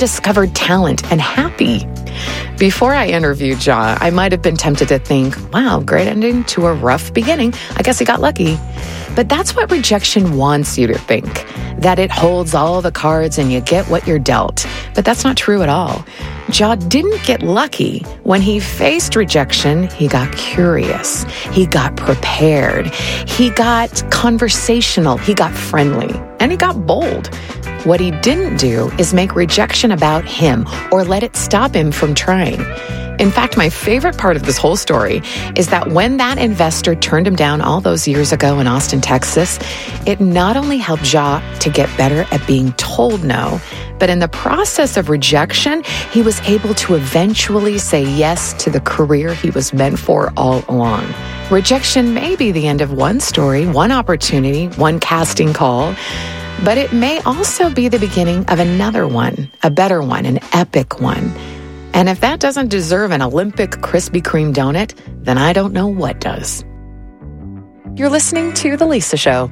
undiscovered talent and happy. Before I interviewed Ja, I might have been tempted to think, wow, great ending to a rough beginning. I guess he got lucky. But that's what rejection wants you to think, that it holds all the cards and you get what you're dealt. But that's not true at all. Ja didn't get lucky. When he faced rejection, he got curious. He got prepared. He got conversational. He got friendly. And he got bold. What he didn't do is make rejection about him or let it stop him from trying. In fact, my favorite part of this whole story is that when that investor turned him down all those years ago in Austin, Texas, it not only helped Ja to get better at being told no, but in the process of rejection, he was able to eventually say yes to the career he was meant for all along. Rejection may be the end of one story, one opportunity, one casting call, but it may also be the beginning of another one, a better one, an epic one. And if that doesn't deserve an Olympic Krispy Kreme donut, then I don't know what does. You're listening to The Lisa Show.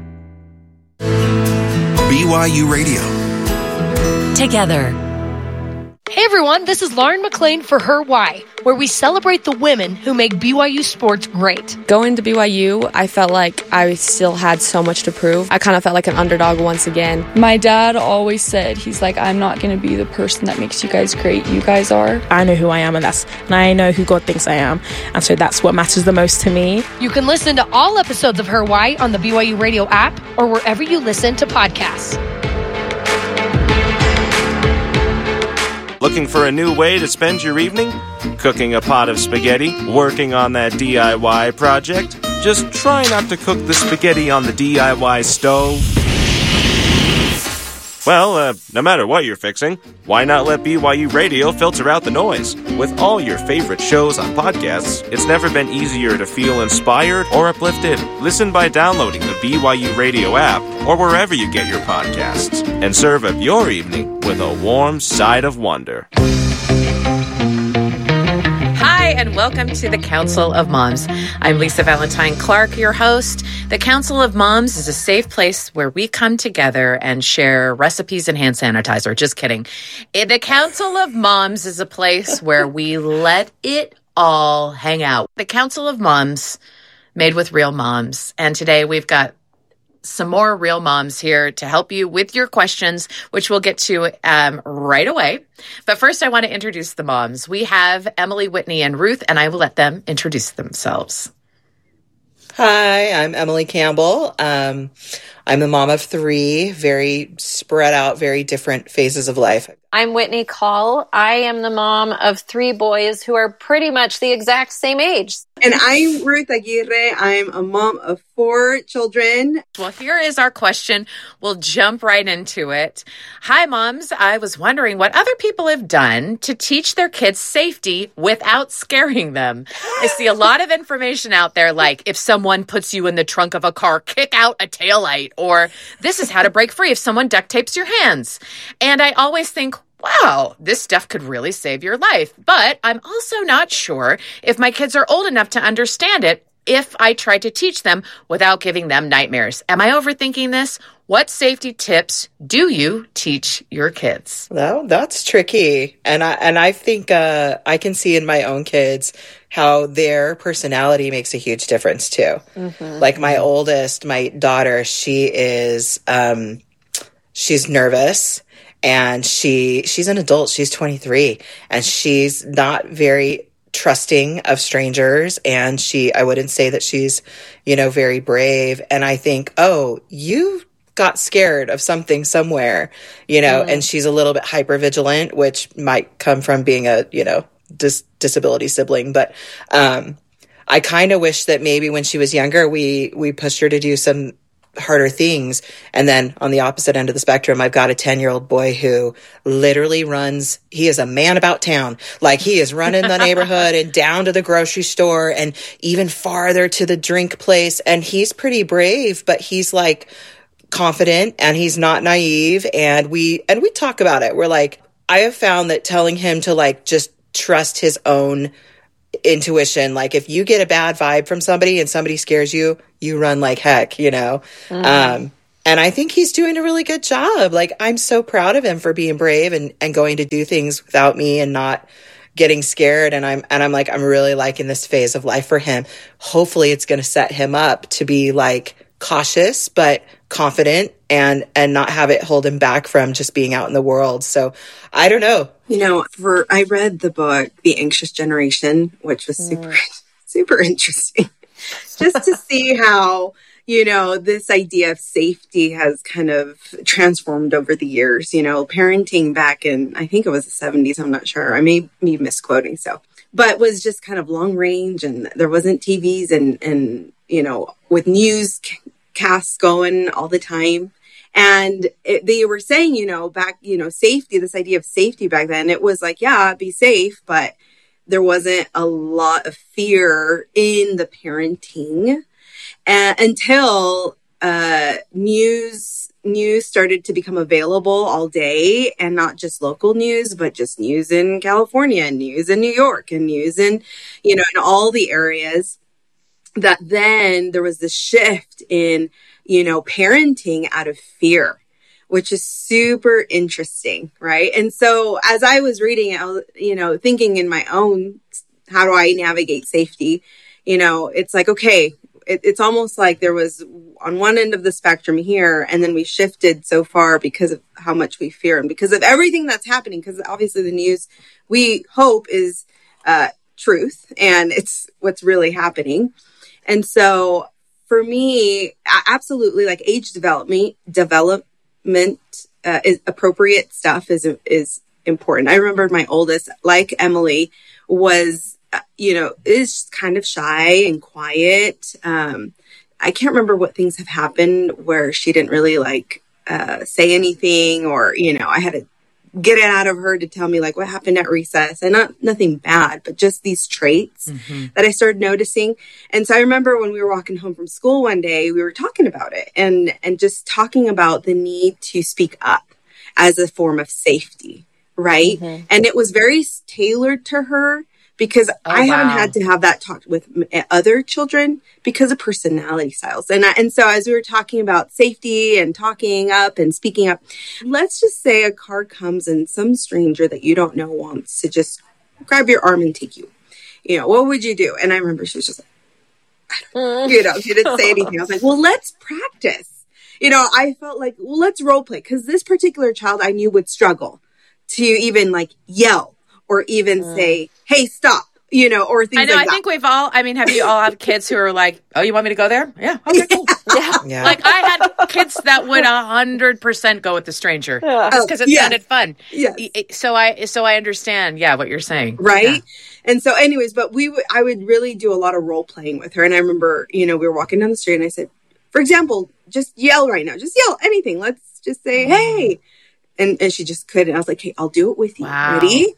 BYU Radio. Together. Hey everyone, this is Lauren McLean for Her Why, where we celebrate the women who make BYU sports great. Going to BYU, I felt like I still had so much to prove. I kind of felt like an underdog once again. My dad always said, he's like, I'm not going to be the person that makes you guys great. You guys are. I know who I am, and I know who God thinks I am. And so that's what matters the most to me. You can listen to all episodes of Her Why on the BYU Radio app or wherever you listen to podcasts. Looking for a new way to spend your evening? Cooking a pot of spaghetti? Working on that DIY project? Just try not to cook the spaghetti on the DIY stove. Well, no matter what you're fixing, why not let BYU Radio filter out the noise? With all your favorite shows on podcasts, it's never been easier to feel inspired or uplifted. Listen by downloading the BYU Radio app or wherever you get your podcasts, and serve up your evening with a warm side of wonder. Hi, and welcome to the Council of Moms. I'm Lisa Valentine Clark, your host. The Council of Moms is a safe place where we come together and share recipes and hand sanitizer. Just kidding. The Council of Moms is a place where we let it all hang out. The Council of Moms, made with real moms. And today we've got some more real moms here to help you with your questions, which we'll get to right away. But first, I want to introduce the moms. We have Emily, Whitney, and Ruth, and I will let them introduce themselves. Hi, I'm Emily Campbell. I'm the mom of three, very spread out, very different phases of life. I'm Whitney Call. I am the mom of three boys who are pretty much the exact same age. And I'm Ruth Aguirre. I'm a mom of 4 children. Well, here is our question. We'll jump right into it. Hi, moms. I was wondering what other people have done to teach their kids safety without scaring them. I see a lot of information out there, like if someone puts you in the trunk of a car, kick out a taillight, or this is how to break free if someone duct tapes your hands. And I always think, wow, this stuff could really save your life. But I'm also not sure if my kids are old enough to understand it if I try to teach them without giving them nightmares. Am I overthinking this? What safety tips do you teach your kids? Well, that's tricky. And I think I can see in my own kids how their personality makes a huge difference too. Mm-hmm. Like my oldest, my daughter, she is, she's nervous. And she's an adult. She's 23 and she's not very trusting of strangers. And I wouldn't say that she's, very brave. And I think, oh, you got scared of something somewhere, and she's a little bit hypervigilant, which might come from being a, disability sibling. But, I kind of wish that maybe when she was younger, we pushed her to do some harder things. And then on the opposite end of the spectrum, I've got a 10-year-old boy who literally he is a man about town. Like he is running the neighborhood and down to the grocery store and even farther to the drink place. And he's pretty brave, but he's like confident and he's not naive. And we talk about it. We're like, I have found that telling him to like just trust his own intuition. Like if you get a bad vibe from somebody and somebody scares you, you run like heck, Mm-hmm. And I think he's doing a really good job. Like, I'm so proud of him for being brave and going to do things without me and not getting scared. And I'm like, I'm really liking this phase of life for him. Hopefully it's going to set him up to be like cautious, but confident and not have it hold him back from just being out in the world. So I don't know. I read the book, The Anxious Generation, which was super interesting. Just to see how, this idea of safety has kind of transformed over the years. Parenting back in, I think it was the 70s, I'm not sure. I may be misquoting, but was just kind of long range, and there wasn't TVs and with newscasts going all the time. And they were saying, back, safety, this idea of safety back then, it was like, yeah, be safe, but there wasn't a lot of fear in the parenting until news started to become available all day, and not just local news, but just news in California and news in New York and news in, in all the areas. That then there was this shift in, parenting out of fear, which is super interesting, right? And so as I was reading it, thinking in my own, how do I navigate safety? It's like, okay, it's almost like there was on one end of the spectrum here, and then we shifted so far because of how much we fear and because of everything that's happening, because obviously the news, we hope, is truth, and it's what's really happening. And so for me, absolutely, like age development is appropriate stuff is important. I remember my oldest, like Emily, was, is kind of shy and quiet. I can't remember what things have happened where she didn't really say anything, or, I had to get it out of her to tell me what happened at recess, and nothing bad, but just these traits that I started noticing. And so I remember when we were walking home from school one day, we were talking about it and just talking about the need to speak up as a form of safety. Right. And it was very tailored to her, because I haven't had to have that talked with other children because of personality styles. And so as we were talking about safety and talking up and speaking up, let's just say a car comes and some stranger that you don't know wants to just grab your arm and take you. What would you do? And I remember she was just like, she didn't say anything. I was like, well, let's practice. I felt like, well, let's role play, because this particular child I knew would struggle to even yell or even say, hey, stop, or things like that. I think we've all, have you all have kids who are like, oh, you want me to go there? Yeah. Okay, cool. Yeah. Like I had kids that would 100% go with the stranger just because it sounded fun. Yes. So I understand, what you're saying. Right. Yeah. And so anyways, but I would really do a lot of role playing with her. And I remember, we were walking down the street and I said, for example, just yell right now, just yell anything. Let's just say, hey. And she just couldn't. I was like, hey, I'll do it with you. Wow. Ready?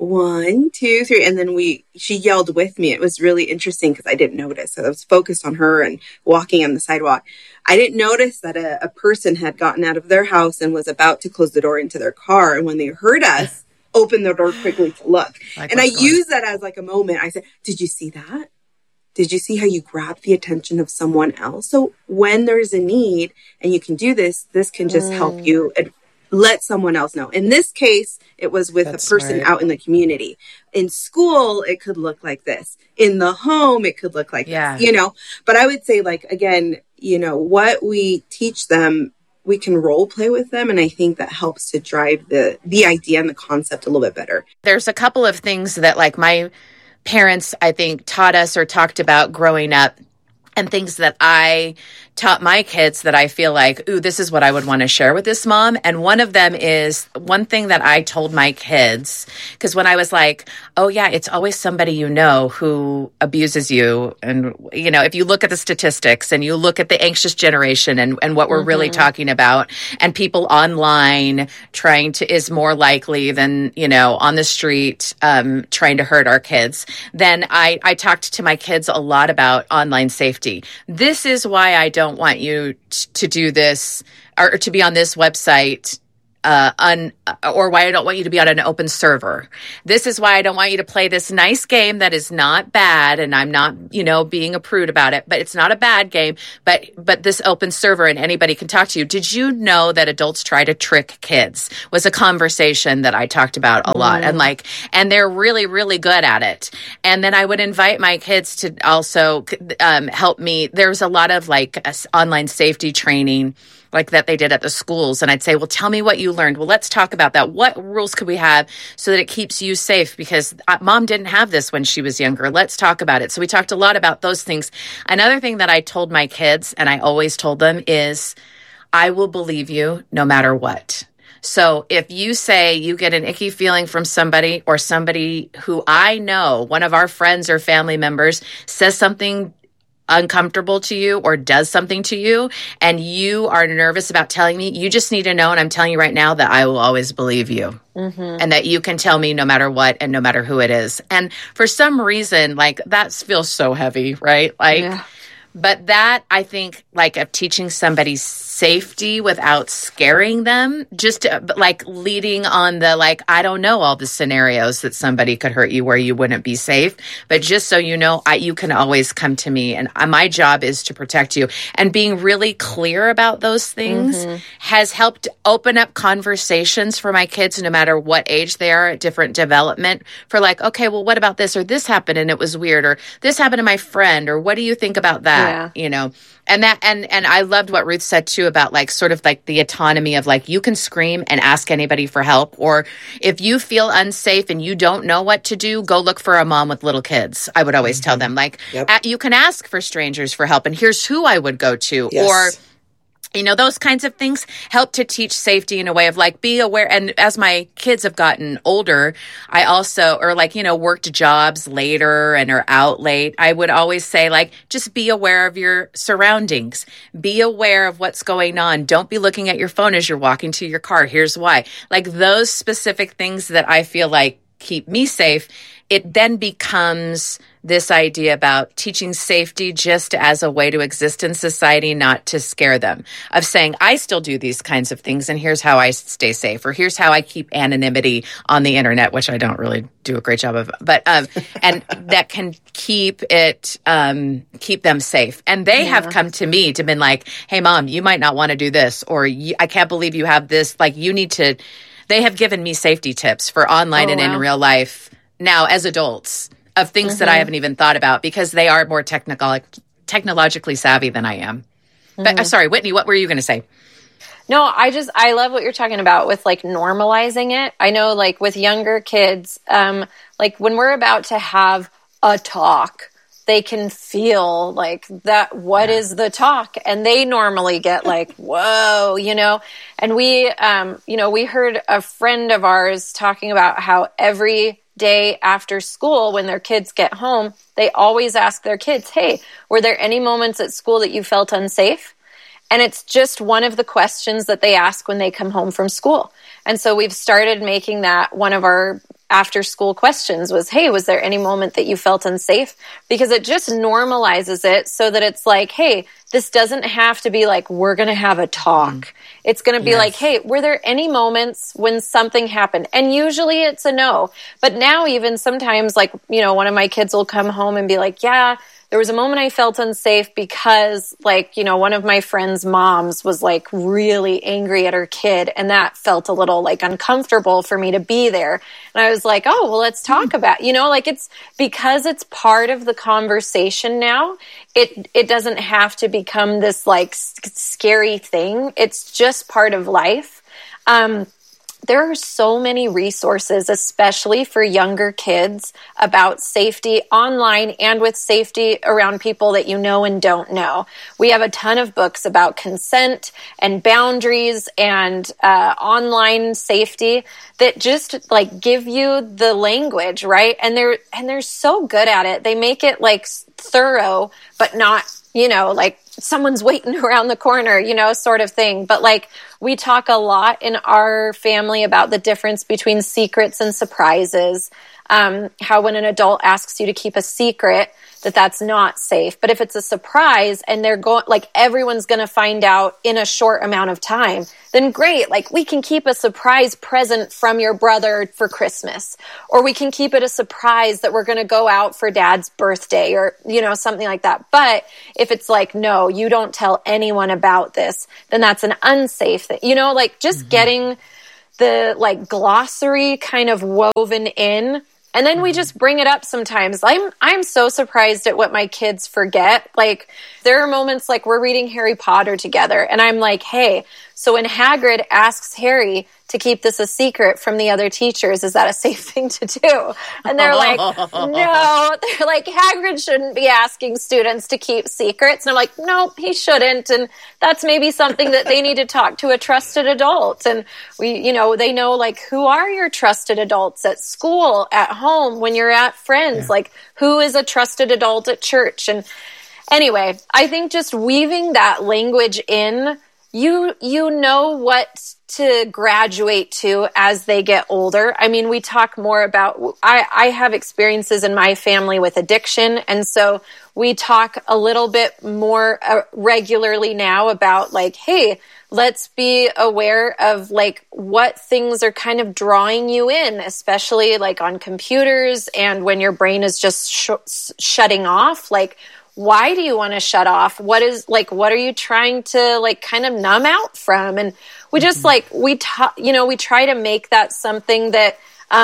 1, 2, 3. And then she yelled with me. It was really interesting because I didn't notice. So I was focused on her and walking on the sidewalk. I didn't notice that a person had gotten out of their house and was about to close the door into their car. And when they heard us, opened the door quickly to look. And I used that as a moment. I said, did you see that? Did you see how you grab the attention of someone else? So when there's a need and you can do this can just help you let someone else know. In this case, it was with a person out in the community. In school, it could look like this. In the home, it could look like this, But I would say, again, what we teach them, we can role play with them. And I think that helps to drive the idea and the concept a little bit better. There's a couple of things that my parents, I think, taught us or talked about growing up, and things that I taught my kids that I feel like, ooh, this is what I would want to share with this mom. And one of them is one thing that I told my kids, because when I was like, oh yeah, it's always somebody who abuses you. And, if you look at the statistics and you look at the anxious generation and what we're really talking about, and people online is more likely than, on the street trying to hurt our kids, then I talked to my kids a lot about online safety. This is why I don't want you to do this or to be on this website or why I don't want you to be on an open server. This is why I don't want you to play this nice game that is not bad. And I'm not, being a prude about it, but it's not a bad game, but this open server and anybody can talk to you. Did you know that adults try to trick kids? Was a conversation that I talked about a lot. And they're really, really good at it. And then I would invite my kids to also help me. There's a lot of online safety training like that they did at the schools. And I'd say, well, tell me what you learned. Well, let's talk about that. What rules could we have so that it keeps you safe? Because mom didn't have this when she was younger. Let's talk about it. So we talked a lot about those things. Another thing that I told my kids, and I always told them, is I will believe you no matter what. So if you say you get an icky feeling from somebody, or somebody who I know, one of our friends or family members, says something uncomfortable to you or does something to you, and you are nervous about telling me, you just need to know, and I'm telling you right now, that I will always believe you. And that you can tell me no matter what and no matter who it is. And for some reason, that feels so heavy, right? But that, I think, of teaching somebody safety without scaring them, just leading on the, I don't know all the scenarios that somebody could hurt you where you wouldn't be safe. But just so you know, you can always come to me, and my job is to protect you. And being really clear about those things has helped open up conversations for my kids, no matter what age they are at different development, for okay, well, what about this? Or this happened and it was weird, or this happened to my friend, or what do you think about that? And I loved what Ruth said too about the autonomy of you can scream and ask anybody for help, or if you feel unsafe and you don't know what to do, go look for a mom with little kids. I would always tell them you can ask for strangers for help, and here's who I would go to. Yes. Or those kinds of things help to teach safety in a way of be aware. And as my kids have gotten older, I also, worked jobs later and are out late, I would always say, just be aware of your surroundings. Be aware of what's going on. Don't be looking at your phone as you're walking to your car. Here's why. Those specific things that I feel keep me safe. It then becomes this idea about teaching safety just as a way to exist in society, not to scare them, of saying, I still do these kinds of things, and here's how I stay safe, or here's how I keep anonymity on the internet, which I don't really do a great job of, but, and that can keep them safe. And they have come to me to been hey, mom, you might not want to do this, or I can't believe you have this, you need to, they have given me safety tips for online and in real life now as adults, of things that I haven't even thought about, because they are more technologically savvy than I am. But sorry, Whitney, what were you going to say? No, I love what you're talking about with normalizing it. I know with younger kids, when we're about to have a talk, they can feel that, what is the talk? And they normally get whoa, and we heard a friend of ours talking about how every day after school, when their kids get home, they always ask their kids, hey, were there any moments at school that you felt unsafe? And it's just one of the questions that they ask when they come home from school. And so we've started making that one of our after school questions was, hey, was there any moment that you felt unsafe? Because it just normalizes it so that it's hey, this doesn't have to be we're going to have a talk. It's going to be hey, were there any moments when something happened? And usually it's a no. But now even sometimes one of my kids will come home and be yeah, there was a moment I felt unsafe because one of my friend's moms was really angry at her kid, and that felt a little uncomfortable for me to be there. And I was oh, well, let's talk about, it's because it's part of the conversation now. It doesn't have to become this scary thing. It's just part of life. There are so many resources, especially for younger kids, about safety online and with safety around people that you know and don't know. We have a ton of books about consent and boundaries and online safety that just give you the language, right? And they're so good at it. They make it thorough, but not someone's waiting around the corner, you know, sort of thing. But like, we talk a lot in our family about the difference between secrets and surprises. How when an adult asks you to keep a secret, that's not safe. But if it's a surprise and they're going, like, everyone's going to find out in a short amount of time, then great. Like, we can keep a surprise present from your brother for Christmas, or we can keep it a surprise that we're going to go out for dad's birthday, or, you know, something like that. But if it's like, no, you don't tell anyone about this, then that's an unsafe thing, you know, like just getting the like glossary kind of woven in. And then we just bring it up sometimes. I'm so surprised at what my kids forget. Like, there are moments like we're reading Harry Potter together, and I'm like, hey, so when Hagrid asks Harry to keep this a secret from the other teachers, is that a safe thing to do? And they're like, no. They're like, Hagrid shouldn't be asking students to keep secrets. And I'm like, nope, he shouldn't. And that's maybe something that they need to talk to a trusted adult. And we, you know, they know, like, who are your trusted adults at school, at home, when you're at friends? Like, who is a trusted adult at church? And anyway, I think just weaving that language in, you know what to graduate to as they get older. I mean, we talk more about, I have experiences in my family with addiction. And so we talk a little bit more regularly now about like, hey, let's be aware of like what things are kind of drawing you in, especially like on computers and when your brain is just shutting off. Like, why do you want to shut off? What are you trying to like kind of numb out from? And we just like, we try to make that something that,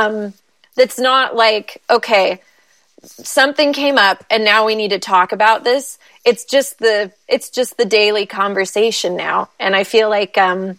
that's not like, okay, something came up and now we need to talk about this. It's just the daily conversation now. And I feel like,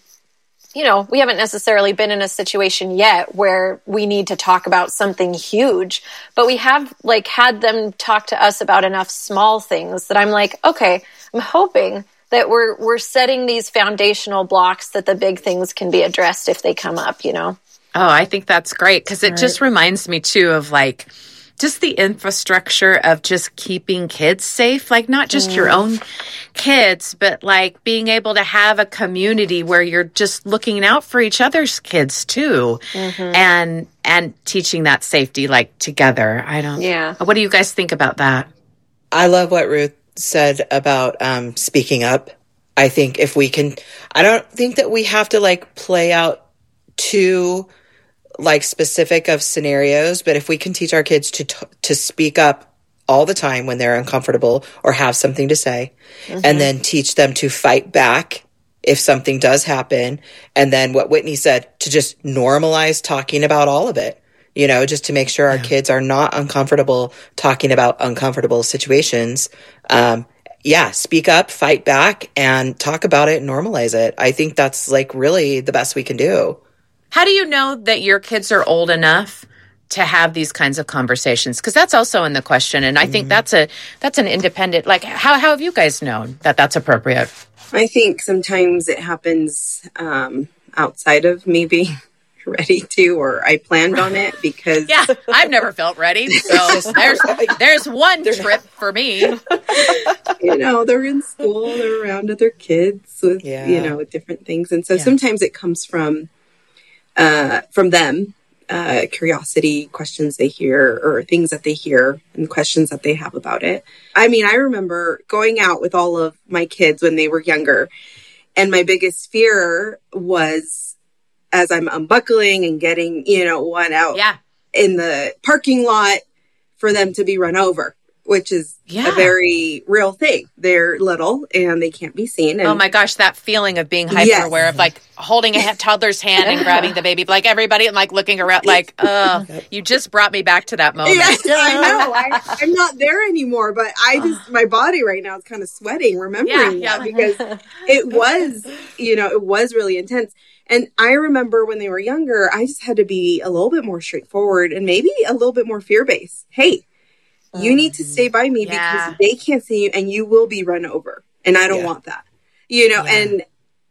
you know, we haven't necessarily been in a situation yet where we need to talk about something huge, but we have like had them talk to us about enough small things that I'm like, okay, I'm hoping that we're setting these foundational blocks that the big things can be addressed if they come up, you know? Oh, I think that's great because it just reminds me too of like just the infrastructure of just keeping kids safe, like not just your own kids, but like being able to have a community where you're just looking out for each other's kids too, and teaching that safety like together. What do you guys think about that? I love what Ruth said about speaking up. I think if we can, I don't think that we have to like play out too like specific of scenarios, but if we can teach our kids to speak up all the time when they're uncomfortable or have something to say, and then teach them to fight back if something does happen, and then what Whitney said, to just normalize talking about all of it, you know, just to make sure our kids are not uncomfortable talking about uncomfortable situations. Speak up, fight back, and talk about it and normalize it. I think that's like really the best we can do. How do you know that your kids are old enough to have these kinds of conversations? Because that's also in the question. And I think that's an independent, like, how have you guys known that that's appropriate? I think sometimes it happens outside of me being ready to, or I planned on it because... Yeah, I've never felt ready. So there's one trip for me. You know, they're in school, they're around other kids with, you know, different things. And so sometimes it comes from them, curiosity, questions they hear or things that they hear and questions that they have about it. I mean, I remember going out with all of my kids when they were younger, and my biggest fear was as I'm unbuckling and getting, you know, one out in the parking lot for them to be run over, which is a very real thing. They're little and they can't be seen. And, oh my gosh, that feeling of being hyper aware of like holding a toddler's hand and grabbing the baby, like everybody and like looking around like, you just brought me back to that moment. Yes, I know. I'm not there anymore, but my body right now is kind of sweating remembering that because it was, you know, it was really intense. And I remember when they were younger, I just had to be a little bit more straightforward and maybe a little bit more fear-based. Hey, you need to stay by me because they can't see you and you will be run over. And I don't want that. You know, and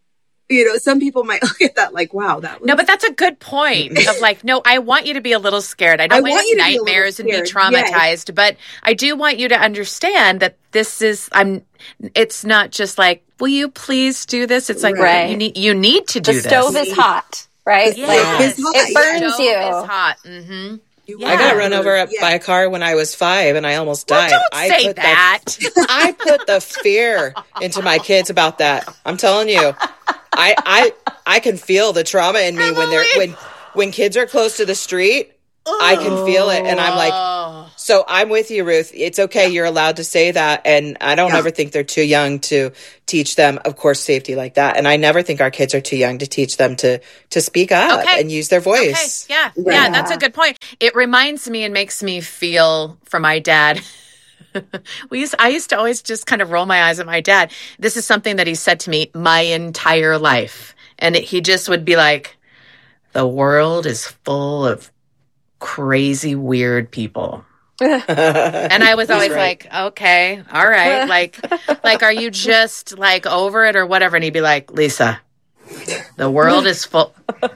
some people might look at that like, wow, that was... No, but that's a good point of like, no, I want you to be a little scared. I don't want you to have nightmares and be traumatized, but I do want you to understand that this is, it's not just like, will you please do this? It's like, you need to do this. The stove is hot, right? Yes. It burns you. It's hot. Mm-hmm. Yeah. I got run over by a car when I was 5 and I almost died. Don't say that. I put the fear into my kids about that. I'm telling you. I can feel the trauma in me when kids are close to the street. I can feel it, and I'm like, so I'm with you, Ruth. It's okay. You're allowed to say that, and I don't ever think they're too young to teach them, of course, safety like that. And I never think our kids are too young to teach them to speak up and use their voice. Okay. Yeah, that's a good point. It reminds me and makes me feel for my dad. I used to always just kind of roll my eyes at my dad. This is something that he said to me my entire life, and he just would be like, "The world is full of crazy, weird people." And I was always like, okay, all right. Like, are you just like over it or whatever? And he'd be like, "Lisa, the world is full.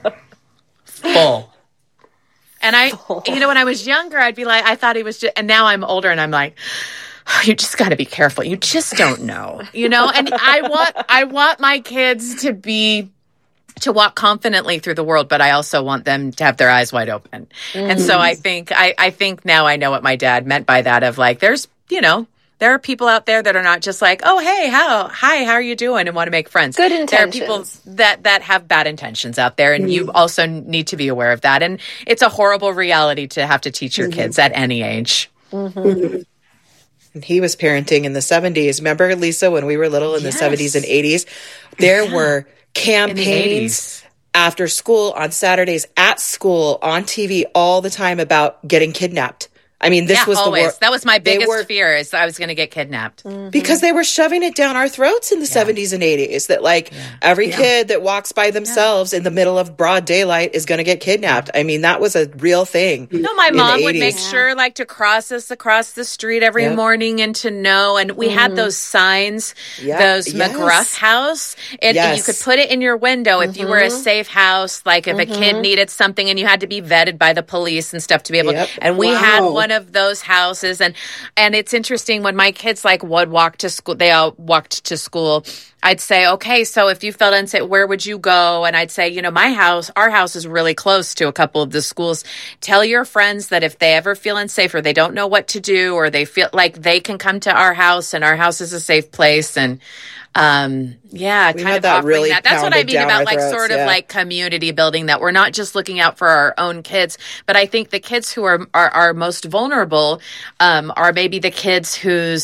And when I was younger, I'd be like, I thought he was just, and now I'm older and I'm like, you just got to be careful. You just don't know, and I want my kids to walk confidently through the world, but I also want them to have their eyes wide open. Mm-hmm. And so I think now I know what my dad meant by that of like, there's, there are people out there that are not just like, oh, hey, how are you doing? And want to make friends. Good intentions. There are people that have bad intentions out there. And you also need to be aware of that. And it's a horrible reality to have to teach your kids at any age. Mm-hmm. And he was parenting in the 70s. Remember, Lisa, when we were little in the 70s and 80s, there were campaigns after school, on Saturdays, at school, on TV all the time about getting kidnapped. I mean, this was always. That was my biggest fear, is I was going to get kidnapped. Mm-hmm. Because they were shoving it down our throats in the 70s and 80s that every kid that walks by themselves in the middle of broad daylight is going to get kidnapped. I mean, that was a real thing. No, my mom would make sure to cross us across the street every morning and to know. And we had those signs, those McGruff House. And you could put it in your window if you were a safe house, like if a kid needed something and you had to be vetted by the police and stuff to be able to. And we had one of those houses, and it's interesting when my kids would walk to school, they all walked to school, I'd say, okay, so if you felt unsafe, where would you go? And I'd say, our house is really close to a couple of the schools. Tell your friends that if they ever feel unsafe or they don't know what to do or they feel like they can come to our house and our house is a safe place. And kind of that really that's what I mean about like community building, that we're not just looking out for our own kids, but I think the kids who are most vulnerable are maybe the kids who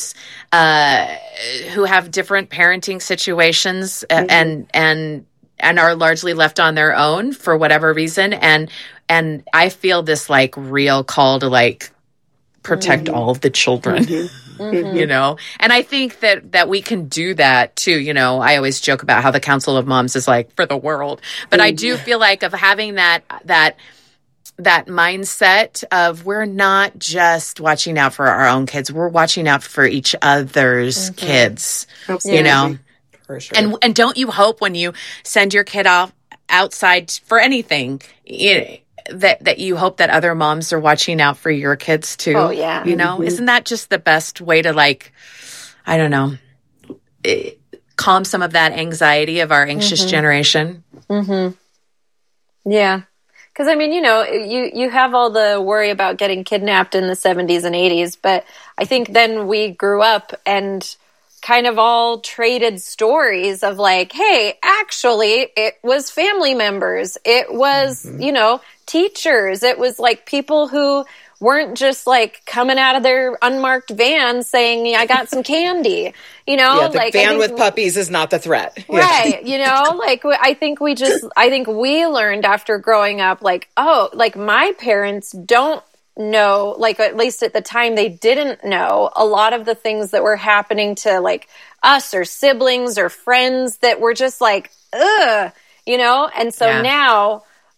have different parenting situations and are largely left on their own for whatever reason, and I feel this real call to protect all of the children. And I think that we can do that too. I always joke about how the Council of Moms is for the world, but I do feel of having that mindset of we're not just watching out for our own kids, we're watching out for each other's kids. Absolutely. For sure. And don't you hope when you send your kid off outside for anything, that you hope that other moms are watching out for your kids too. Oh yeah. Isn't that just the best way to I don't know, calm some of that anxiety of our anxious generation? Mm-hmm. Yeah. Because you have all the worry about getting kidnapped in the 70s and 80s, but I think then we grew up and kind of all traded stories of hey, actually it was family members. It was, teachers. It was people who weren't just coming out of their unmarked van saying, I got some candy, the van with puppies is not the threat. Right. I think we learned after growing up, my parents don't know, at least at the time they didn't know a lot of the things that were happening to us or siblings or friends that were just ugh, and so now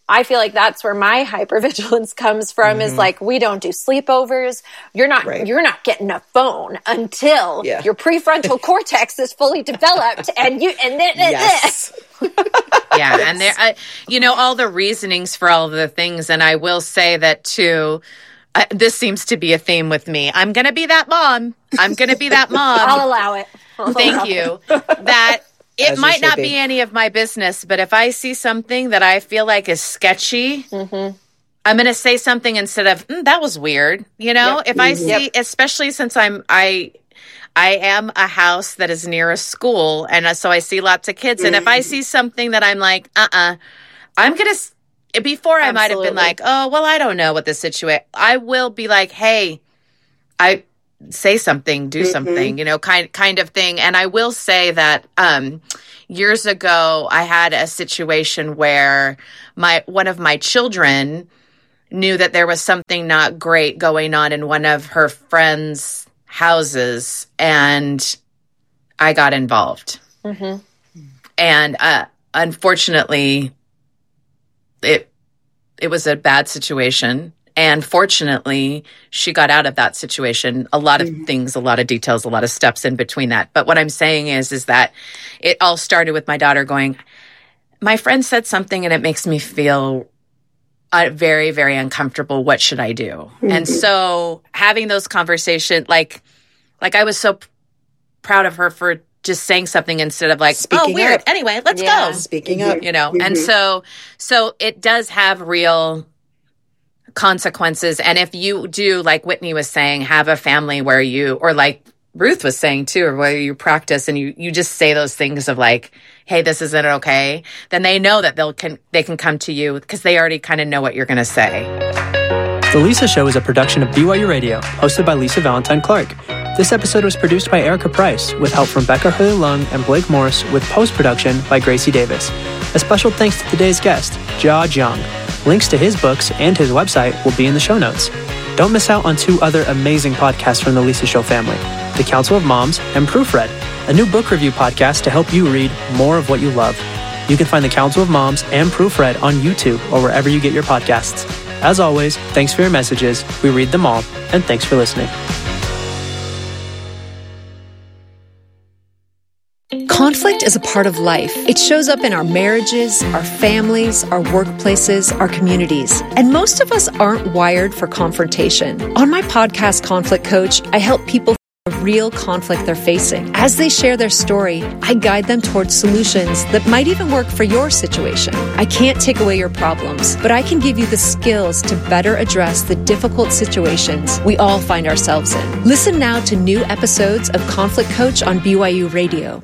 I feel like that's where my hypervigilance comes from, is like, we don't do sleepovers. You're not getting a phone until your prefrontal cortex is fully developed and this. Yeah. And there, all the reasonings for all of the things. And I will say that too, this seems to be a theme with me. I'm going to be that mom. I'll allow it. Thank you. That it might not be any of my business, but if I see something that I feel like is sketchy, I'm going to say something instead of, that was weird. If I see, especially since I am a house that is near a school, and so I see lots of kids. And if I see something that I'm like, I'm going to, before I might have been like, oh, well, I don't know what the situation, I will be like, hey, say something, do something, kind of thing. And I will say that years ago, I had a situation where one of my children knew that there was something not great going on in one of her friends' houses, and I got involved. And unfortunately, it was a bad situation. And fortunately, she got out of that situation. A lot of things, a lot of details, a lot of steps in between that. But what I'm saying is that it all started with my daughter going, my friend said something and it makes me feel very, very uncomfortable. What should I do? And so having those conversations, like I was so proud of her for just saying something instead of like, speaking weird. Up. Anyway, let's go. Speaking up. And so it does have real consequences. And if you do, like Whitney was saying, have a family where you, or like Ruth was saying too, or where you practice and you just say those things of like, hey, this isn't okay, then they know that they can come to you because they already kind of know what you're going to say. The Lisa Show is a production of BYU Radio, hosted by Lisa Valentine Clark. This episode was produced by Erica Price, with help from Becca Hurley-Lung and Blake Morris, with post-production by Gracie Davis. A special thanks to today's guest, Jia Jiang. Links to his books and his website will be in the show notes. Don't miss out on 2 other amazing podcasts from the Lisa Show family, The Council of Moms and Proofread, a new book review podcast to help you read more of what you love. You can find The Council of Moms and Proofread on YouTube or wherever you get your podcasts. As always, thanks for your messages. We read them all, and thanks for listening. Conflict is a part of life. It shows up in our marriages, our families, our workplaces, our communities. And most of us aren't wired for confrontation. On my podcast, Conflict Coach, I help people through the real conflict they're facing. As they share their story, I guide them towards solutions that might even work for your situation. I can't take away your problems, but I can give you the skills to better address the difficult situations we all find ourselves in. Listen now to new episodes of Conflict Coach on BYU Radio.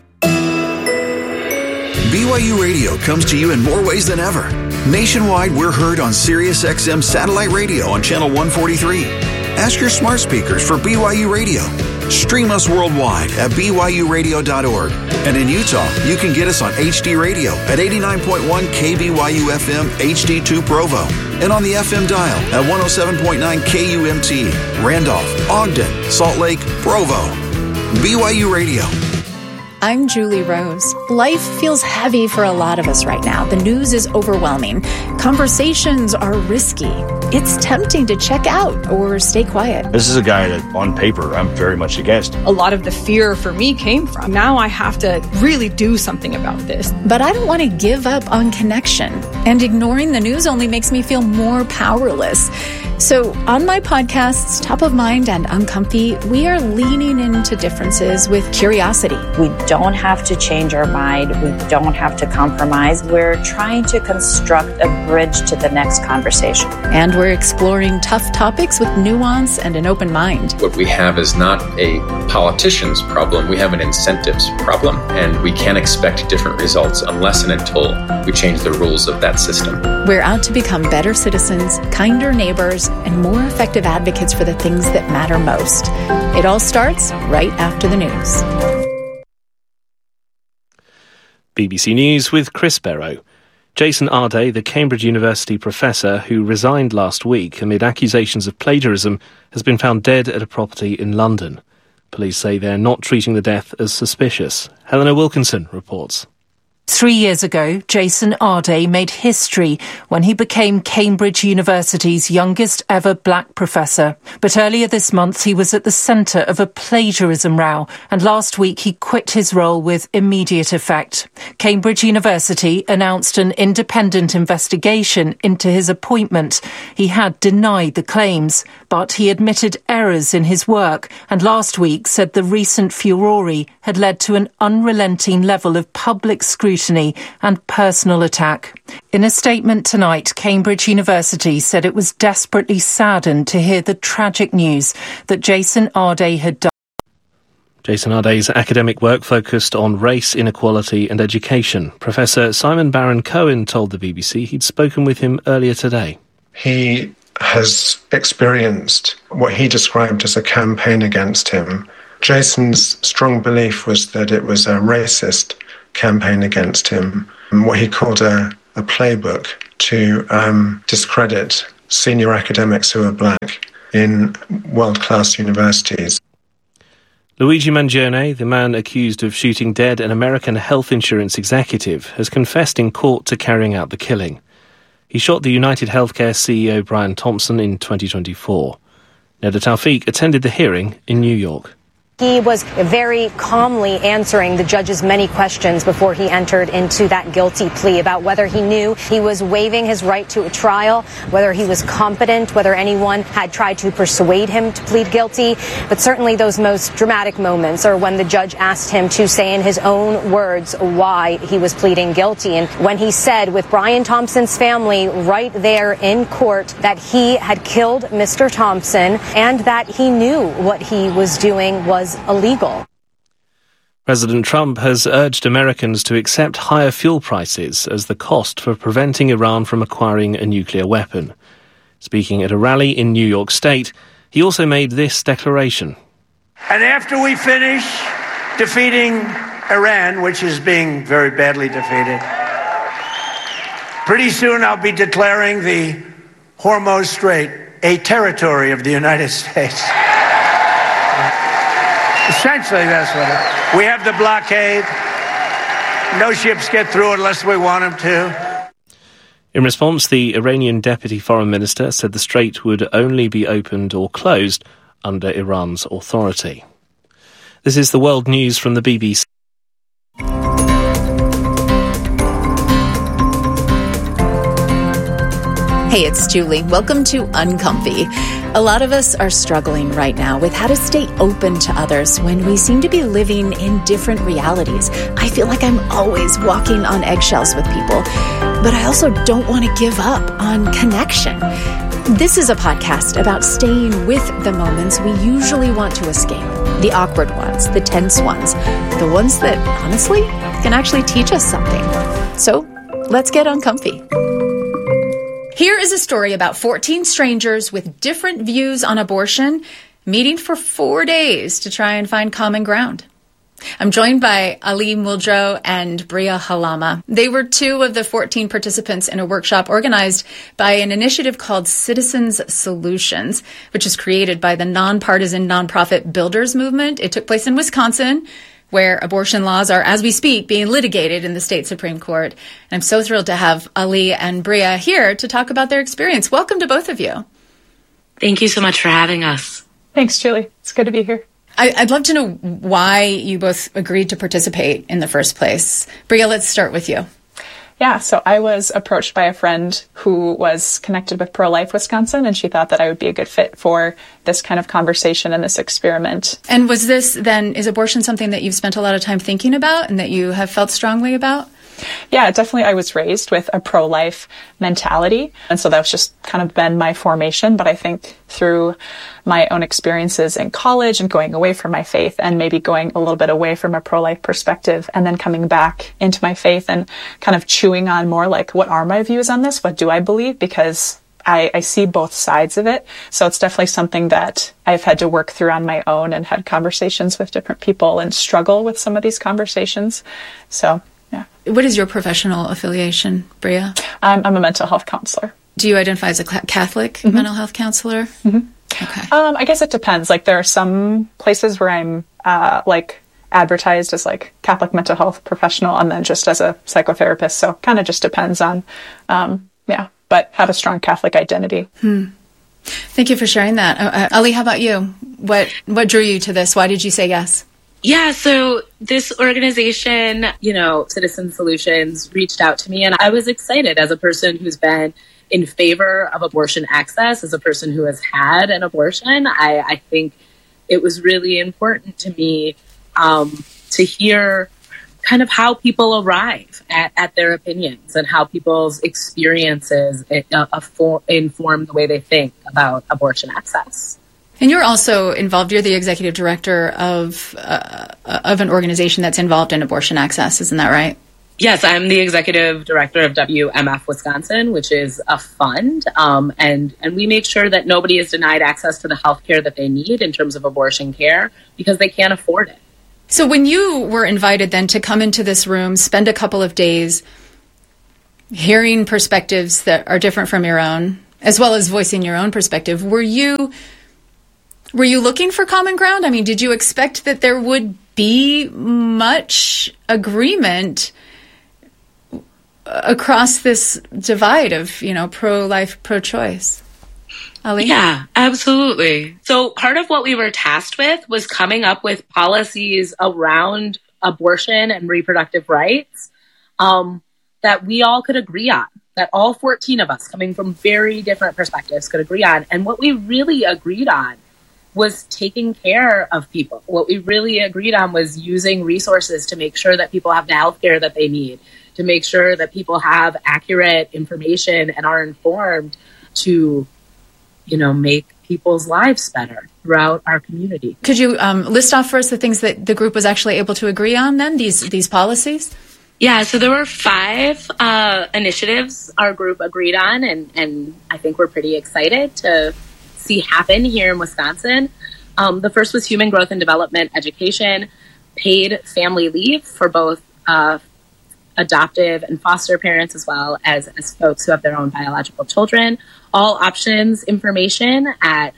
BYU Radio comes to you in more ways than ever. Nationwide, we're heard on SiriusXM satellite radio on channel 143. Ask your smart speakers for BYU Radio. Stream us worldwide at BYURadio.org. And in Utah, you can get us on HD Radio at 89.1 KBYU FM HD2 Provo. And on the FM dial at 107.9 KUMT, Randolph, Ogden, Salt Lake, Provo. BYU Radio. I'm Julie Rose. Life feels heavy for a lot of us right now. The news is overwhelming. Conversations are risky. It's tempting to check out or stay quiet. This is a guy that, on paper, I'm very much against. A lot of the fear for me came from, now I have to really do something about this. But I don't want to give up on connection. And ignoring the news only makes me feel more powerless. So on my podcasts, Top of Mind and Uncomfy, we are leaning into differences with curiosity. We don't have to change our mind. We don't have to compromise. We're trying to construct a bridge to the next conversation. And we're exploring tough topics with nuance and an open mind. What we have is not a politician's problem. We have an incentives problem. And we can't expect different results unless and until we change the rules of that system. We're out to become better citizens, kinder neighbors, and more effective advocates for the things that matter most. It all starts right after the news. BBC News with Chris Barrow. Jason Arday, the Cambridge University professor who resigned last week amid accusations of plagiarism, has been found dead at a property in London. Police say they're not treating the death as suspicious. Helena Wilkinson reports. 3 years ago, Jason Arday made history when he became Cambridge University's youngest ever black professor. But earlier this month, he was at the centre of a plagiarism row, and last week he quit his role with immediate effect. Cambridge University announced an independent investigation into his appointment. He had denied the claims, but he admitted errors in his work, and last week said the recent furore had led to an unrelenting level of public scrutiny and personal attack. In a statement tonight, Cambridge University said it was desperately saddened to hear the tragic news that Jason Arday had died. Jason Arday's academic work focused on race, inequality and education. Professor Simon Baron-Cohen told the BBC he'd spoken with him earlier today. He has experienced what he described as a campaign against him. Jason's strong belief was that it was a racist campaign against him, what he called a playbook to discredit senior academics who are black in world-class universities. Luigi Mangione, the man accused of shooting dead an American health insurance executive, has confessed in court to carrying out the killing. He shot the United Healthcare CEO Brian Thompson in 2024. Neda Tawfiq attended the hearing in New York. He was very calmly answering the judge's many questions before he entered into that guilty plea about whether he knew he was waiving his right to a trial, whether he was competent, whether anyone had tried to persuade him to plead guilty. But certainly those most dramatic moments are when the judge asked him to say in his own words why he was pleading guilty. And when he said with Brian Thompson's family right there in court that he had killed Mr. Thompson and that he knew what he was doing was illegal. President Trump has urged Americans to accept higher fuel prices as the cost for preventing Iran from acquiring a nuclear weapon. Speaking at a rally in New York State, he also made this declaration. And after we finish defeating Iran, which is being very badly defeated, pretty soon I'll be declaring the Hormuz Strait a territory of the United States. Essentially, that's what it is. We have the blockade. No ships get through unless we want them to. In response, the Iranian Deputy Foreign Minister said the strait would only be opened or closed under Iran's authority. This is the world news from the BBC. Hey, it's Julie. Welcome to Uncomfy. A lot of us are struggling right now with how to stay open to others when we seem to be living in different realities. I feel like I'm always walking on eggshells with people, but I also don't want to give up on connection. This is a podcast about staying with the moments we usually want to escape. The awkward ones, the tense ones, the ones that, honestly, can actually teach us something. So, let's get uncomfy. Here is a story about 14 strangers with different views on abortion meeting for 4 days to try and find common ground. I'm joined by Ali Muldrow and Bria Halama. They were 2 of the 14 participants in a workshop organized by an initiative called Citizens Solutions, which is created by the nonpartisan nonprofit Builders Movement. It took place in Wisconsin, where abortion laws are, as we speak, being litigated in the state Supreme Court. And I'm so thrilled to have Ali and Bria here to talk about their experience. Welcome to both of you. Thank you so much for having us. Thanks, Julie. It's good to be here. I'd love to know why you both agreed to participate in the first place. Bria, let's start with you. Yeah, so I was approached by a friend who was connected with Pro-Life Wisconsin, and she thought that I would be a good fit for this kind of conversation and this experiment. And was this then, is abortion something that you've spent a lot of time thinking about and that you have felt strongly about? Yeah, definitely. I was raised with a pro-life mentality. And so that's just kind of been my formation. But I think through my own experiences in college and going away from my faith and maybe going a little bit away from a pro-life perspective and then coming back into my faith and kind of chewing on more like, what are my views on this? What do I believe? Because I see both sides of it. So it's definitely something that I've had to work through on my own and had conversations with different people and struggle with some of these conversations. So yeah. What is your professional affiliation, Bria? I'm a mental health counselor. Do you identify as a Catholic mental health counselor? Mm-hmm. Okay. I guess it depends. Like there are some places where I'm advertised as like Catholic mental health professional and then just as a psychotherapist. So kind of just depends on, but have a strong Catholic identity. Thank you for sharing that. Ali, how about you? What drew you to this? Why did you say yes? Yeah, so this organization, Citizen Solutions, reached out to me, and I was excited as a person who's been in favor of abortion access, as a person who has had an abortion. I think it was really important to me to hear kind of how people arrive at their opinions and how people's experiences inform the way they think about abortion access. And you're also involved. You're the executive director of an organization that's involved in abortion access. Isn't that right? Yes, I'm the executive director of WMF Wisconsin, which is a fund. And we make sure that nobody is denied access to the health care that they need in terms of abortion care because they can't afford it. So when you were invited then to come into this room, spend a couple of days hearing perspectives that are different from your own, as well as voicing your own perspective, were you looking for common ground? I mean, did you expect that there would be much agreement across this divide of, pro-life, pro-choice? Ali? Yeah, absolutely. So part of what we were tasked with was coming up with policies around abortion and reproductive rights that we all could agree on, that all 14 of us coming from very different perspectives could agree on. And what we really agreed on was taking care of people. What we really agreed on was using resources to make sure that people have the health care that they need, to make sure that people have accurate information and are informed to make people's lives better throughout our community. Could you list off for us the things that the group was actually able to agree on then, these policies? Yeah, so there were 5 initiatives our group agreed on, and I think we're pretty excited to see happen here in Wisconsin. The first was human growth and development education, paid family leave for both adoptive and foster parents, as well as folks who have their own biological children. All options information at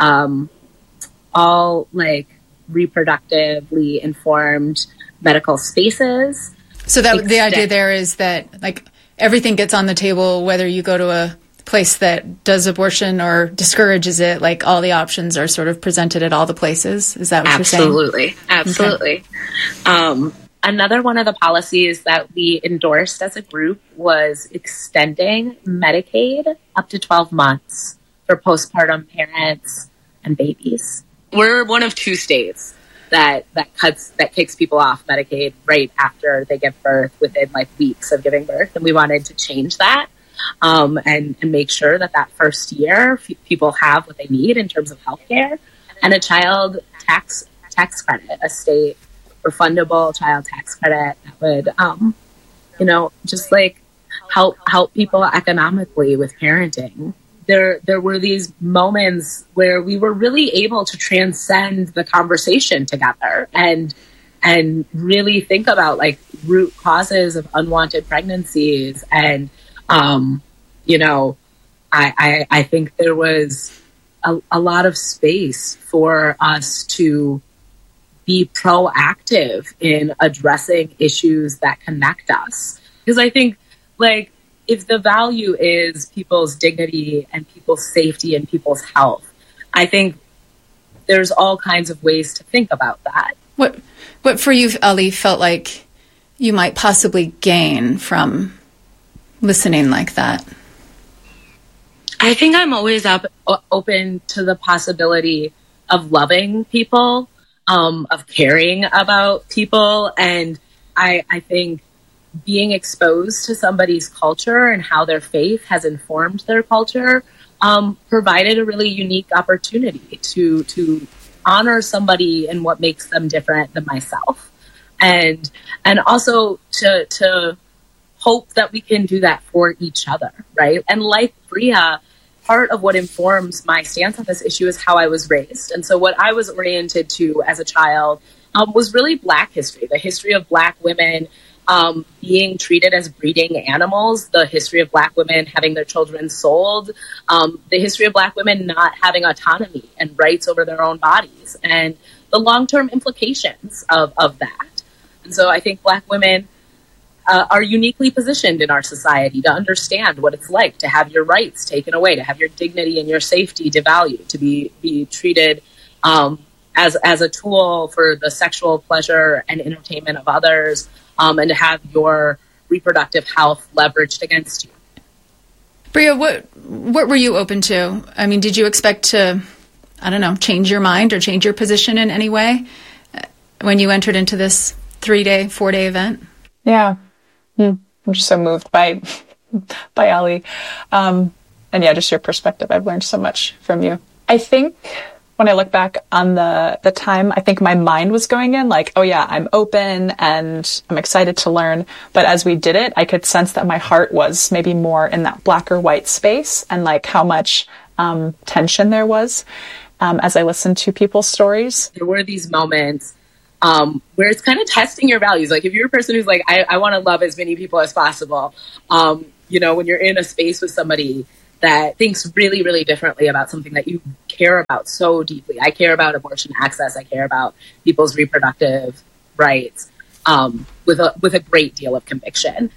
all reproductively informed medical spaces. So that the idea there is that everything gets on the table, whether you go to a place that does abortion or discourages it, all the options are sort of presented at all the places. Is that what you're saying? Absolutely. Okay. Another one of the policies that we endorsed as a group was extending Medicaid up to 12 months for postpartum parents and babies. We're one of 2 states that kicks people off Medicaid right after they give birth, within weeks of giving birth. And we wanted to change that and make sure that first year people have what they need in terms of healthcare, and a child tax credit, a state refundable child tax credit that would, just help people economically with parenting. There were these moments where we were really able to transcend the conversation together and really think about root causes of unwanted pregnancies. And, I think there was a lot of space for us to be proactive in addressing issues that connect us. Because I think, if the value is people's dignity and people's safety and people's health, I think there's all kinds of ways to think about that. What for you, Ali, felt like you might possibly gain from listening like that? I think I'm always open to the possibility of loving people, of caring about people. And I think being exposed to somebody's culture and how their faith has informed their culture provided a really unique opportunity to honor somebody and what makes them different than myself. And also to hope that we can do that for each other, right? And like Bria, part of what informs my stance on this issue is how I was raised. And so what I was oriented to as a child was really Black history, the history of Black women being treated as breeding animals, the history of Black women having their children sold, the history of Black women not having autonomy and rights over their own bodies. And the long-term implications of that. And so I think Black women are uniquely positioned in our society to understand what it's like to have your rights taken away, to have your dignity and your safety devalued, to be treated as a tool for the sexual pleasure and entertainment of others, and to have your reproductive health leveraged against you. Bria, what were you open to? I mean, did you expect to, I don't know, change your mind or change your position in any way when you entered into this 3-day, 4-day event? Yeah. I'm just so moved by Ali. And yeah, just your perspective. I've learned so much from you. I think when I look back on the time, I think my mind was going in like, oh yeah, I'm open and I'm excited to learn. But as we did it, I could sense that my heart was maybe more in that black or white space, and like how much tension there was as I listened to people's stories. There were these moments where it's kind of testing your values. Like if you're a person who's like, I want to love as many people as possible, when you're in a space with somebody that thinks really, really differently about something that you care about so deeply. I care about abortion access. I care about people's reproductive rights with a great deal of conviction.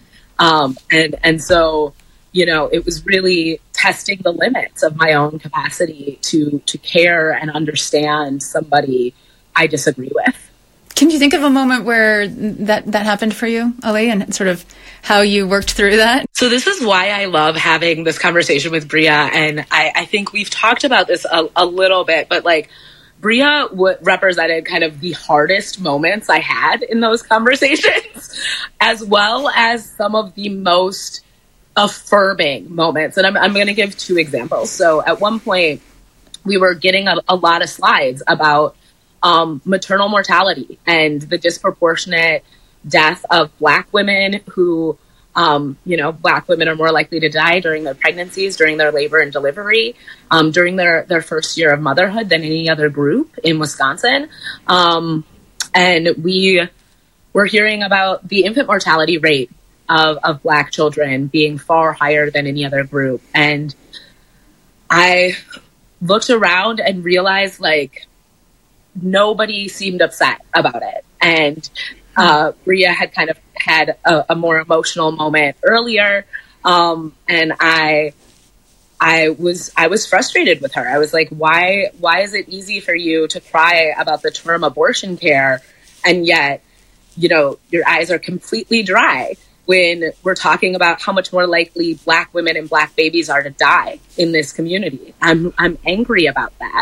And so, it was really testing the limits of my own capacity to care and understand somebody I disagree with. Can you think of a moment where that happened for you, Ali, and sort of how you worked through that? So this is why I love having this conversation with Bria, and I think we've talked about this a little bit, but like Bria represented kind of the hardest moments I had in those conversations, as well as some of the most affirming moments. And I'm going to give 2 examples. So at one point, we were getting a lot of slides about maternal mortality and the disproportionate death of Black women who, Black women are more likely to die during their pregnancies, during their labor and delivery, during their first year of motherhood than any other group in Wisconsin. And we were hearing about the infant mortality rate of Black children being far higher than any other group. And I looked around and realized, like, nobody seemed upset about it. And Bria had kind of had a more emotional moment earlier. And I was frustrated with her. I was like, why is it easy for you to cry about the term abortion care, and yet, your eyes are completely dry when we're talking about how much more likely Black women and Black babies are to die in this community? I'm angry about that.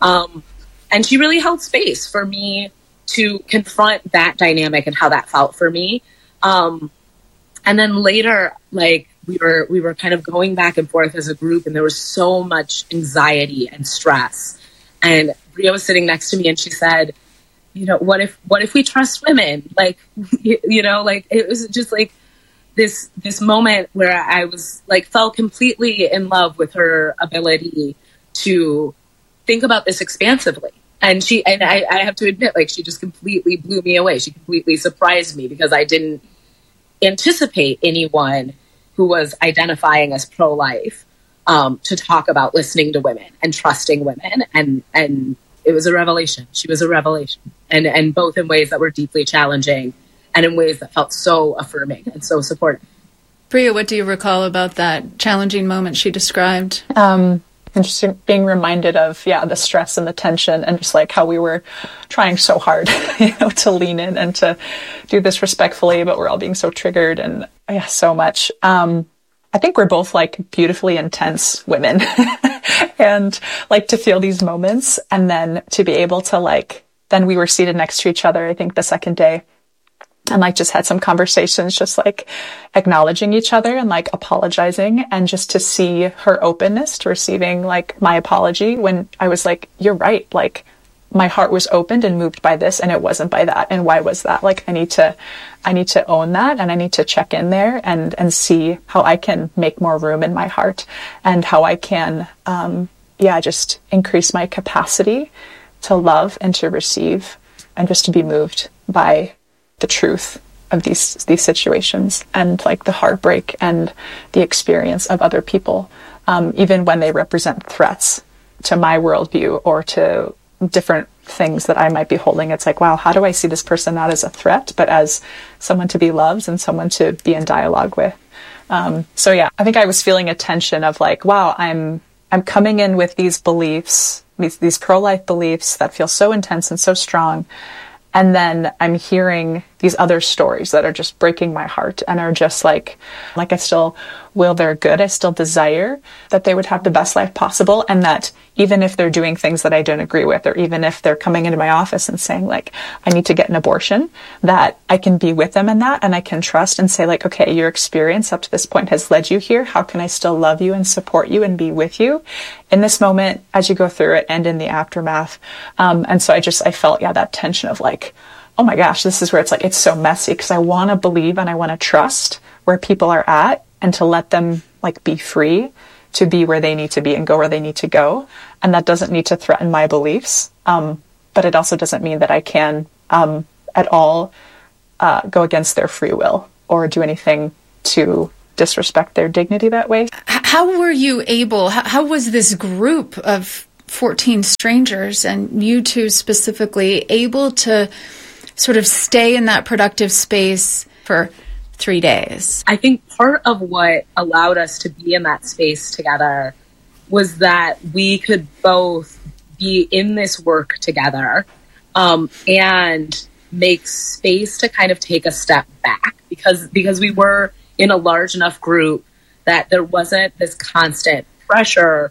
And she really held space for me to confront that dynamic and how that felt for me. And then later, like, we were kind of going back and forth as a group, and there was so much anxiety and stress. And Bria was sitting next to me, and she said, what if we trust women? Like, like, it was just like this moment where I was like, fell completely in love with her ability to think about this expansively. And I have to admit, like, she just completely blew me away. She completely surprised me, because I didn't anticipate anyone who was identifying as pro-life to talk about listening to women and trusting women. And it was a revelation. She was a revelation. And both in ways that were deeply challenging and in ways that felt so affirming and so supportive. Bria, what do you recall about that challenging moment she described? Interesting, being reminded of, the stress and the tension, and just like how we were trying so hard, to lean in and to do this respectfully, but we're all being so triggered, and so much. I think we're both like beautifully intense women and like to feel these moments, and then to be able to then we were seated next to each other, I think the second day, and just had some conversations, just acknowledging each other and apologizing, and just to see her openness to receiving my apology, when I was like, you're right. My heart was opened and moved by this, and it wasn't by that. And why was that? I need to own that, and I need to check in there and see how I can make more room in my heart, and how I can, just increase my capacity to love and to receive, and just to be moved by the truth of these situations, and the heartbreak and the experience of other people, even when they represent threats to my worldview or to different things that I might be holding. It's like, wow, how do I see this person not as a threat, but as someone to be loved and someone to be in dialogue with? So yeah, I think I was feeling a tension of like, wow, I'm coming in with these beliefs, these pro-life beliefs that feel so intense and so strong. And then I'm hearing these other stories that are just breaking my heart and are just like I still will their good. I still desire that they would have the best life possible. And that even if they're doing things that I don't agree with, or even if they're coming into my office and saying like, I need to get an abortion, that I can be with them in that. And I can trust and say like, okay, your experience up to this point has led you here. How can I still love you and support you and be with you in this moment as you go through it and in the aftermath? And so I felt, that tension of like, oh my gosh, this is where it's like, it's so messy because I want to believe and I want to trust where people are at and to let them like be free to be where they need to be and go where they need to go. And that doesn't need to threaten my beliefs. But it also doesn't mean that I can at all go against their free will or do anything to disrespect their dignity that way. How were you able, how was this group of 14 strangers and you two specifically able to sort of stay in that productive space for 3 days? I think part of what allowed us to be in that space together was that we could both be in this work together and make space to kind of take a step back because we were in a large enough group that there wasn't this constant pressure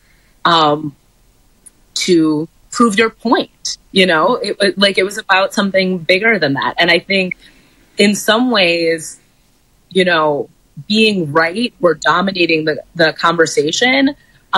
to prove your point. It was about something bigger than that. And I think in some ways, being right or dominating the conversation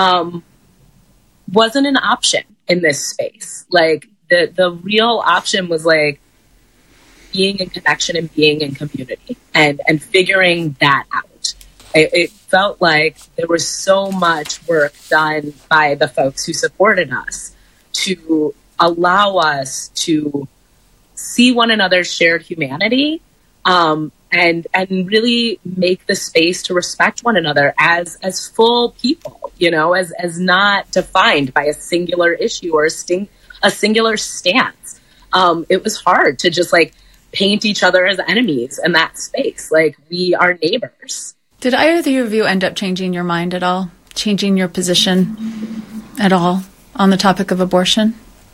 wasn't an option in this space. Like the real option was like being in connection and being in community and figuring that out. It felt like there was so much work done by the folks who supported us to allow us to see one another's shared humanity and really make the space to respect one another as full people, as not defined by a singular issue or a singular stance. It was hard to just like paint each other as enemies in that space. Like we are neighbors. Did either of you end up changing your mind at all? Changing your position at all on the topic of abortion?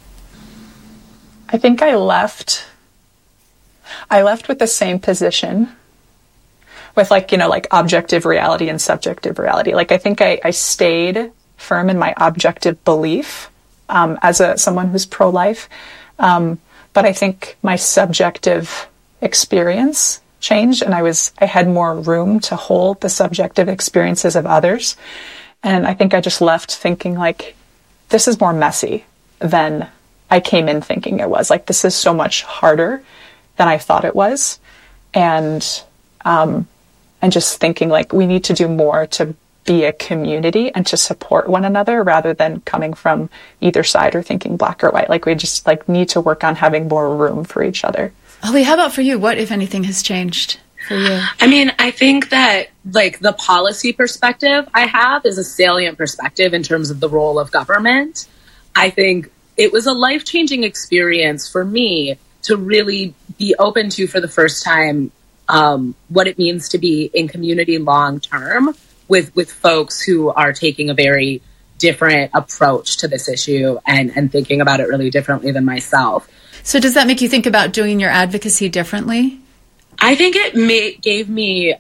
I think I left with the same position with like objective reality and subjective reality. Like I think I stayed firm in my objective belief as someone who's pro-life. But I think my subjective experience changed and I had more room to hold the subjective experiences of others. And I think I just left thinking like, this is more messy than I came in thinking it was. Like, this is so much harder than I thought it was. And just thinking like, we need to do more to be a community and to support one another rather than coming from either side or thinking black or white. Like, we just like need to work on having more room for each other. Holly, how about for you? What, if anything, has changed for you? I mean, I think that like the policy perspective I have is a salient perspective in terms of the role of government. I think it was a life-changing experience for me to really be open to, for the first time, what it means to be in community long-term with folks who are taking a very different approach to this issue and thinking about it really differently than myself. So does that make you think about doing your advocacy differently? I think it gave me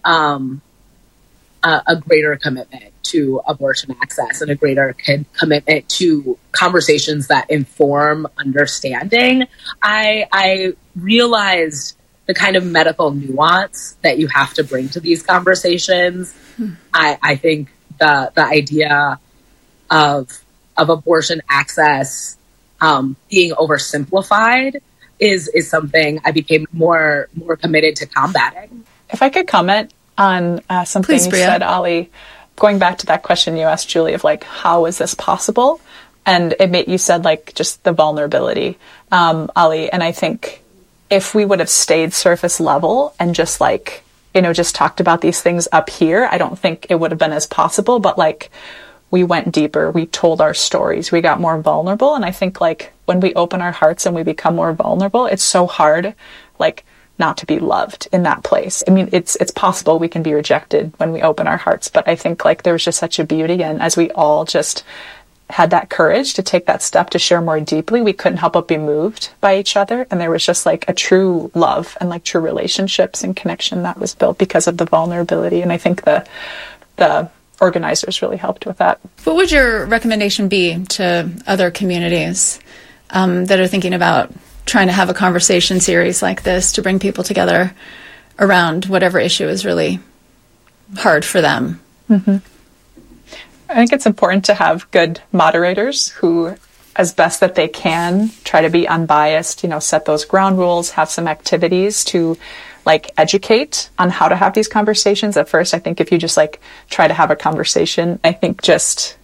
a greater commitment to abortion access and a greater commitment to conversations that inform understanding. I realized the kind of medical nuance that you have to bring to these conversations. I think the idea of abortion access being oversimplified is something I became more committed to combating. If I could comment on something you said, Ali, going back to that question you asked Julie of like, how is this possible? And you said like just the vulnerability, Ali. And I think if we would have stayed surface level and just like, just talked about these things up here, I don't think it would have been as possible. But like we went deeper, we told our stories, we got more vulnerable. And I think like when we open our hearts and we become more vulnerable, it's so hard, like, not to be loved in that place. I mean, it's possible we can be rejected when we open our hearts, but I think like there was just such a beauty. And as we all just had that courage to take that step to share more deeply, we couldn't help but be moved by each other. And there was just like a true love and like true relationships and connection that was built because of the vulnerability. And I think the organizers really helped with that. What would your recommendation be to other communities that are thinking about trying to have a conversation series like this to bring people together around whatever issue is really hard for them? Mm-hmm. I think it's important to have good moderators who, as best that they can, try to be unbiased, set those ground rules, have some activities to like educate on how to have these conversations. At first, I think if you just like try to have a conversation, I think just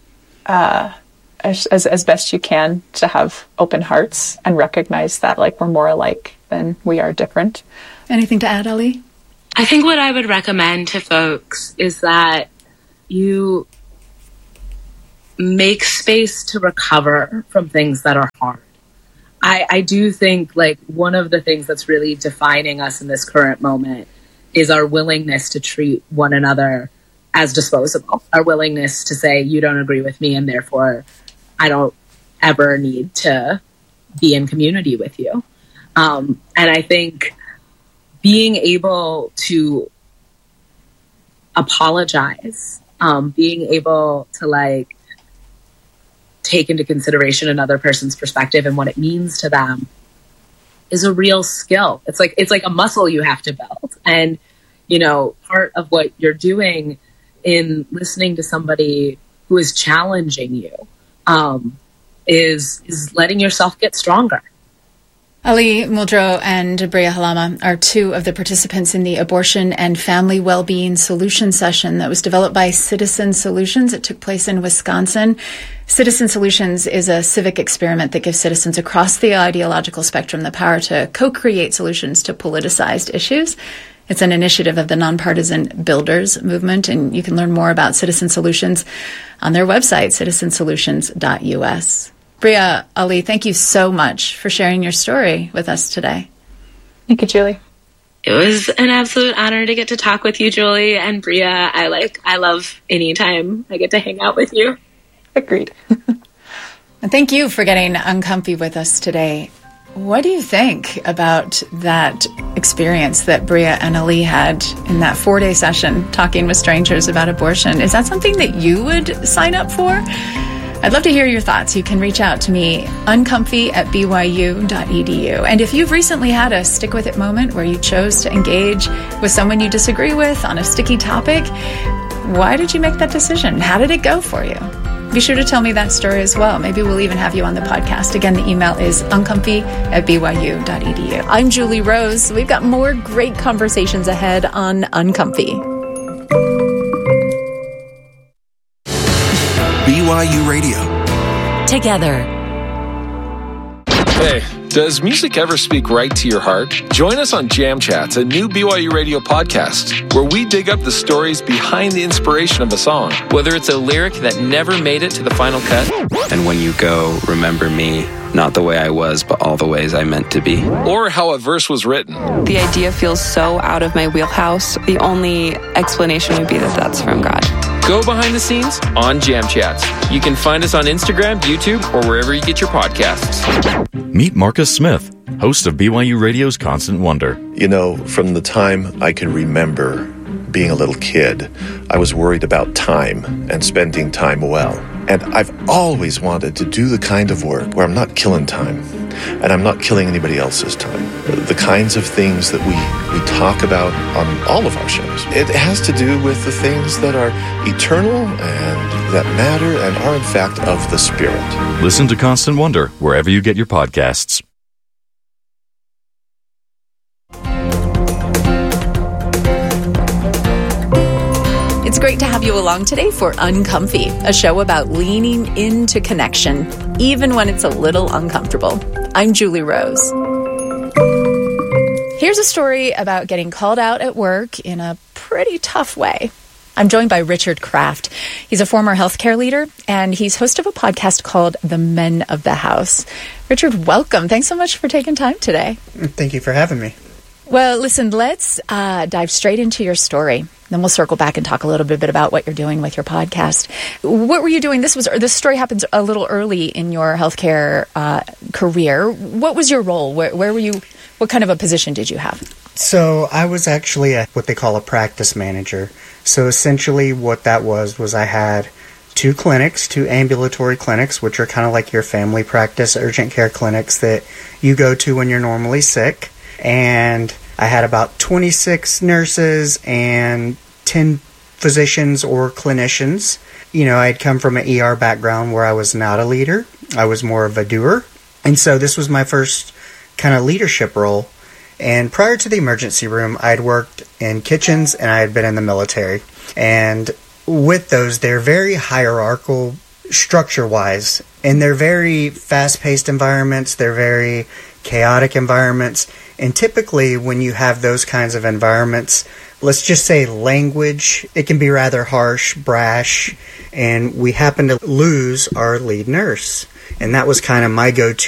as best you can to have open hearts and recognize that like we're more alike than we are different. Anything to add, Ali? I think what I would recommend to folks is that you make space to recover from things that are hard. I do think like one of the things that's really defining us in this current moment is our willingness to treat one another as disposable, our willingness to say, you don't agree with me and therefore I don't ever need to be in community with you. And I think being able to apologize, being able to like take into consideration another person's perspective and what it means to them is a real skill. It's like a muscle you have to build. And, part of what you're doing in listening to somebody who is challenging you, is letting yourself get stronger. Ali Muldrow and Brea Halama are two of the participants in the Abortion and Family Wellbeing Solution Session that was developed by Citizen Solutions. It took place in Wisconsin. Citizen Solutions is a civic experiment that gives citizens across the ideological spectrum the power to co-create solutions to politicized issues. It's an initiative of the Nonpartisan Builders movement, and you can learn more about Citizen Solutions on their website, citizensolutions.us. Brea, Ali, thank you so much for sharing your story with us today. Thank you, Julie. It was an absolute honor to get to talk with you, Julie, and Brea. I love any time I get to hang out with you. Agreed. And thank you for getting uncomfy with us today. What do you think about that experience that Brea and Ali had in that 4-day session talking with strangers about abortion? Is that something that you would sign up for? I'd love to hear your thoughts. You can reach out to me, uncomfy@byu.edu. And if you've recently had a stick with it moment where you chose to engage with someone you disagree with on a sticky topic, why did you make that decision? How did it go for you? Be sure to tell me that story as well. Maybe we'll even have you on the podcast. Again, the email is uncomfy@byu.edu. I'm Julie Rose. We've got more great conversations ahead on Uncomfy. BYU Radio. Together. Hey, does music ever speak right to your heart? Join us on Jam Chats, a new BYU Radio podcast, where we dig up the stories behind the inspiration of a song. Whether it's a lyric that never made it to the final cut. And when you go, remember me, not the way I was, but all the ways I meant to be. Or how a verse was written. The idea feels so out of my wheelhouse. The only explanation would be that that's from God. Go behind the scenes on Jam Chats. You can find us on Instagram, YouTube, or wherever you get your podcasts. Meet Marcus Smith, host of BYU Radio's Constant Wonder. From the time I can remember being a little kid, I was worried about time and spending time well. And I've always wanted to do the kind of work where I'm not killing time and I'm not killing anybody else's time. The kinds of things that we talk about on all of our shows. It has to do with the things that are eternal and that matter and are in fact of the Spirit. Listen to Constant Wonder wherever you get your podcasts. It's great to have you along today for Uncomfy, a show about leaning into connection, even when it's a little uncomfortable. I'm Julie Rose. Here's a story about getting called out at work in a pretty tough way. I'm joined by Richard Kraft. He's a former healthcare leader, and he's host of a podcast called The Men of the House. Richard, welcome. Thanks so much for taking time today. Thank you for having me. Well, listen, let's dive straight into your story. Then we'll circle back and talk a little bit about what you're doing with your podcast. What were you doing? This story happens a little early in your healthcare career. What was your role? Where were you? What kind of a position did you have? So I was actually what they call a practice manager. So essentially what that was I had two ambulatory clinics, which are kind of like your family practice urgent care clinics that you go to when you're normally sick. And I had about 26 nurses and 10 physicians or clinicians. You know, I'd come from an ER background where I was not a leader. I was more of a doer. And so this was my first kind of leadership role. And prior to the emergency room, I'd worked in kitchens and I had been in the military. And with those, they're very hierarchical structure-wise. And they're very fast-paced environments. They're very chaotic environments. And typically when you have those kinds of environments, let's just say language, it can be rather harsh, brash, and we happen to lose our lead nurse. And that was kind of my go-to